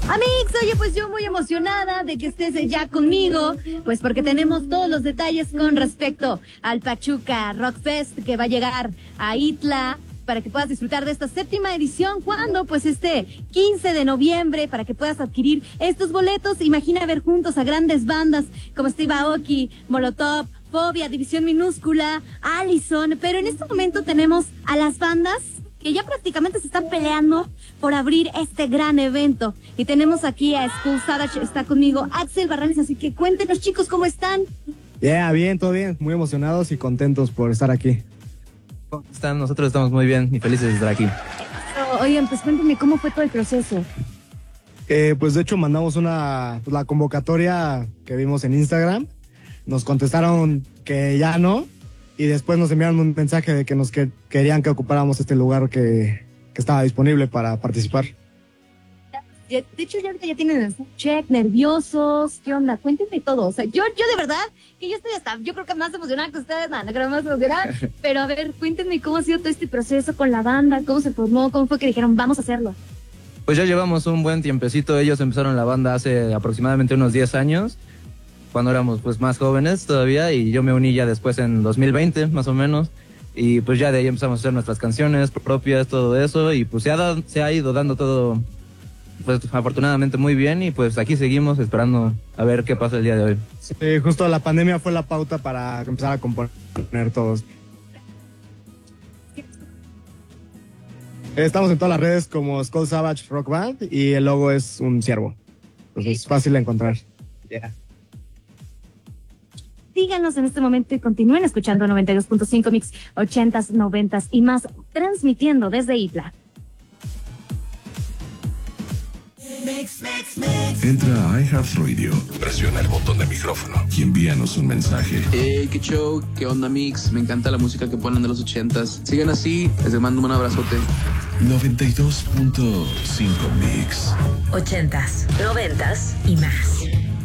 Amix, oye, pues yo muy emocionada de que estés ya conmigo, pues porque tenemos todos los detalles con respecto al Pachuca Rock Fest que va a llegar a Itla, para que puedas disfrutar de esta 7ª edición. ¿Cuándo? Pues este 15 de noviembre, para que puedas adquirir estos boletos. Imagina ver juntos a grandes bandas como Steve Aoki, Molotov, Fobia, División Minúscula, Allison, pero en este momento tenemos a las bandas que ya prácticamente se están peleando por abrir este gran evento. Y tenemos aquí a Skull Savage, está conmigo Axel Barranes, así que cuéntenos, chicos, ¿cómo están? Bien, todo bien, muy emocionados y contentos por estar aquí. ¿Cómo están? Nosotros estamos muy bien y felices de estar aquí. Oigan, pues cuéntenme cómo fue todo el proceso. Pues de hecho mandamos la convocatoria que vimos en Instagram, nos contestaron que ya no, y después nos enviaron un mensaje de que querían que ocupáramos este lugar que estaba disponible para participar. De hecho, ya tienen el check, nerviosos, ¿qué onda? Cuéntenme todo. O sea, yo de verdad, que yo estoy yo creo que más emocionada que ustedes, no creo más emocionada. Pero a ver, cuéntenme cómo ha sido todo este proceso con la banda, cómo se formó, cómo fue que dijeron, vamos a hacerlo. Pues ya llevamos un buen tiempecito. Ellos empezaron la banda hace aproximadamente unos 10 años, cuando éramos pues más jóvenes todavía, y yo me uní ya después en 2020, más o menos. Y pues ya de ahí empezamos a hacer nuestras canciones propias, todo eso, y pues se ha ido dando todo, pues afortunadamente muy bien, y pues aquí seguimos esperando a ver qué pasa el día de hoy. Sí, justo la pandemia fue la pauta para empezar a componer todos. Estamos en todas las redes como Skull Savage Rock Band y el logo es un ciervo. Entonces es fácil de encontrar. Yeah. Síganos en este momento y continúen escuchando 92.5 Mix 80s, 90s y más, transmitiendo desde Itla. Entra a iHeartRadio, presiona el botón de micrófono y envíanos un mensaje. Hey, qué show, qué onda Mix, me encanta la música que ponen de los 80s. Sigan así, les mando un abrazote. 92.5 Mix. 80s, 90s y más.